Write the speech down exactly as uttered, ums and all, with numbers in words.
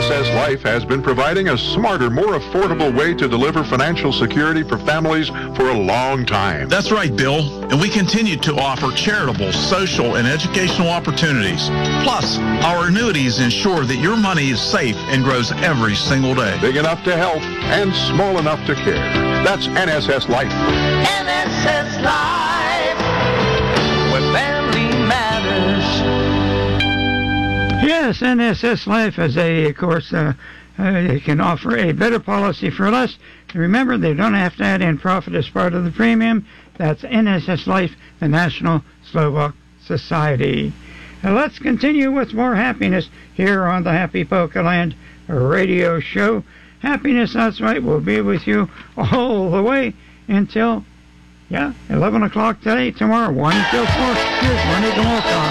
S S Life has been providing a smarter, more affordable way to deliver financial security for families for a long time. That's right, Bill. And we continue to offer charitable, social, and educational opportunities. Plus, our annuities ensure that your money is safe and grows every single day. Big enough to help and small enough to care. That's N S S Life. N S S Life, where family matters. Yes, N S S Life, as they, of course, uh, uh, they can offer a better policy for less. Remember, they don't have to add in profit as part of the premium. That's N S S Life, the National Slovak Society. Now let's continue with more happiness here on the Happy Polka Land radio show. Happiness, that's right, will be with you all the way until, yeah, eleven o'clock today, tomorrow, one until four. Here's Money to Walk On.